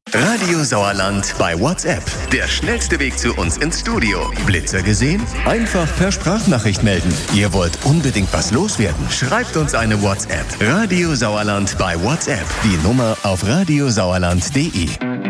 Radio Sauerland bei WhatsApp. Der schnellste Weg zu uns ins Studio. Blitzer gesehen? Einfach per Sprachnachricht melden. Ihr wollt unbedingt was loswerden? Schreibt uns eine WhatsApp. Radio Sauerland bei WhatsApp. Die Nummer auf radiosauerland.de.